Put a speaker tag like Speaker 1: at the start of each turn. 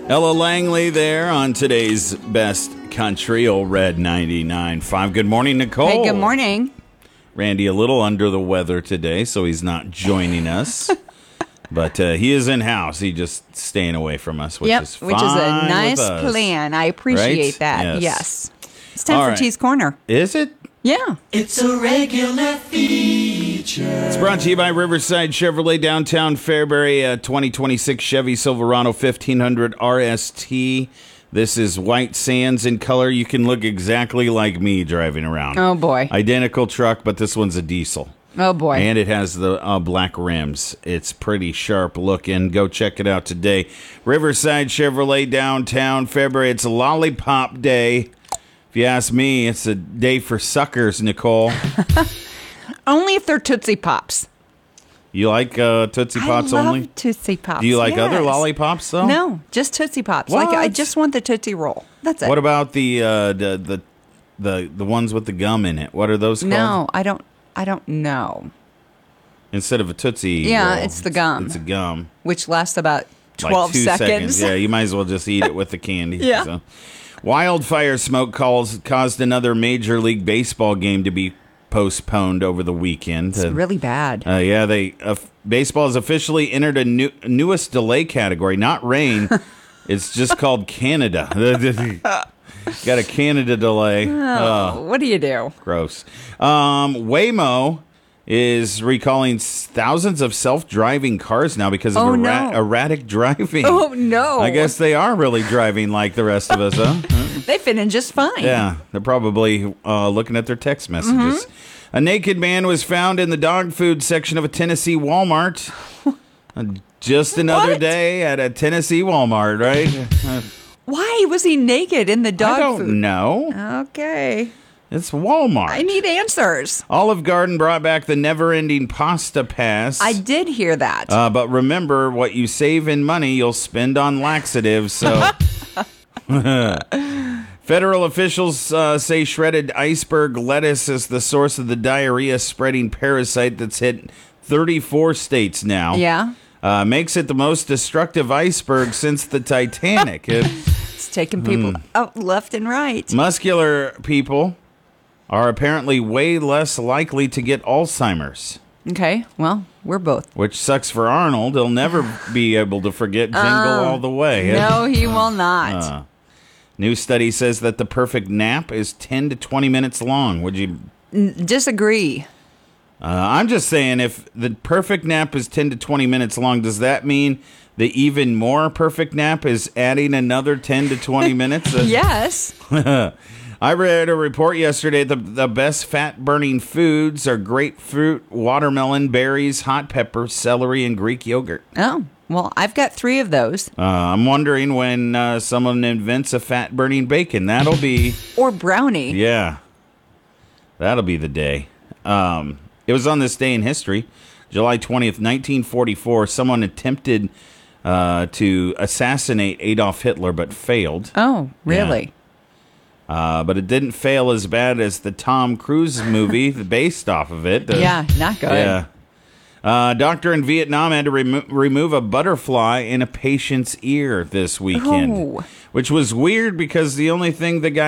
Speaker 1: Ella Langley there on today's Best Country, Old Red 99.5. Good morning, Nicole.
Speaker 2: Hey, good morning.
Speaker 1: Randy a little under the weather today, so he's not joining us. But he is in-house. He's just staying away from us, which is fine.
Speaker 2: Which is a nice
Speaker 1: with us.
Speaker 2: plan. I appreciate
Speaker 1: Right?
Speaker 2: that.
Speaker 1: Yes.
Speaker 2: It's time
Speaker 1: All
Speaker 2: for
Speaker 1: right.
Speaker 2: T's Corner.
Speaker 1: Is it?
Speaker 2: Yeah.
Speaker 3: It's a regular feature.
Speaker 1: It's brought to you by Riverside Chevrolet, downtown Fairbury, 2026 Chevy Silverado 1500 RST. This is white sands in color. You can look exactly like me driving around.
Speaker 2: Oh, boy.
Speaker 1: Identical truck, but this one's a diesel.
Speaker 2: Oh, boy.
Speaker 1: And it has the black rims. It's pretty sharp looking. Go check it out today. Riverside Chevrolet, downtown Fairbury. It's a lollipop day. If you ask me, it's a day for suckers, Nicole.
Speaker 2: Only if they're Tootsie Pops.
Speaker 1: You like Tootsie Pops
Speaker 2: I love
Speaker 1: only?
Speaker 2: Tootsie Pops.
Speaker 1: Do you like other
Speaker 2: yes.
Speaker 1: lollipops, though?
Speaker 2: No, just Tootsie Pops. Like I
Speaker 1: What?
Speaker 2: just want the Tootsie Roll. That's it.
Speaker 1: What about the ones with the gum in it? What are those called?
Speaker 2: No, I don't know.
Speaker 1: Instead of a Tootsie
Speaker 2: Yeah,
Speaker 1: Roll,
Speaker 2: it's the gum.
Speaker 1: It's a gum.
Speaker 2: Which lasts about 12
Speaker 1: like 2 seconds. Yeah, you might as well just eat it with the candy.
Speaker 2: Yeah.
Speaker 1: So. Wildfire smoke caused another Major League Baseball game to be postponed over the weekend.
Speaker 2: It's really bad.
Speaker 1: Baseball has officially entered a newest delay category, not rain. It's just called Canada. Got a Canada delay.
Speaker 2: What do you do?
Speaker 1: Gross. Waymo is recalling thousands of self-driving cars now because of erratic driving.
Speaker 2: Oh, no.
Speaker 1: I guess they are really driving like the rest of us, huh?
Speaker 2: They fit in just fine.
Speaker 1: Yeah, they're probably looking at their text messages. A naked man was found in the dog food section of a Tennessee Walmart. Just another
Speaker 2: What?
Speaker 1: day at a Tennessee Walmart, right?
Speaker 2: Why was he naked in the dog
Speaker 1: I don't
Speaker 2: food?
Speaker 1: know.
Speaker 2: Okay.
Speaker 1: It's Walmart.
Speaker 2: I need answers.
Speaker 1: Olive Garden brought back the never-ending pasta pass.
Speaker 2: I did hear that.
Speaker 1: But remember, what you save in money, you'll spend on laxatives. So, federal officials say shredded iceberg lettuce is the source of the diarrhea-spreading parasite that's hit 34 states now.
Speaker 2: Yeah.
Speaker 1: Makes it the most destructive iceberg since the Titanic.
Speaker 2: It's taking people out left and right.
Speaker 1: Muscular people are apparently way less likely to get Alzheimer's.
Speaker 2: Okay. Well, we're both.
Speaker 1: Which sucks for Arnold. He'll never be able to forget Jingle All the Way.
Speaker 2: No, he will not.
Speaker 1: New study says that the perfect nap is 10 to 20 minutes long. Would you?
Speaker 2: Disagree.
Speaker 1: I'm just saying, if the perfect nap is 10 to 20 minutes long, does that mean the even more perfect nap is adding another 10 to 20 minutes?
Speaker 2: Yes.
Speaker 1: I read a report yesterday. The best fat-burning foods are grapefruit, watermelon, berries, hot pepper, celery, and Greek yogurt.
Speaker 2: Oh, well, I've got 3 of those.
Speaker 1: I'm wondering when someone invents a fat-burning bacon. That'll be...
Speaker 2: Or brownie.
Speaker 1: Yeah. That'll be the day. It was on this day in history, July 20th, 1944. Someone attempted to assassinate Adolf Hitler, but failed.
Speaker 2: Oh, really?
Speaker 1: But it didn't fail as bad as the Tom Cruise movie based off of it.
Speaker 2: Yeah, not good.
Speaker 1: Yeah. Doctor in Vietnam had to remove a butterfly in a patient's ear this weekend,
Speaker 2: Oh.
Speaker 1: which was weird because the only thing the guy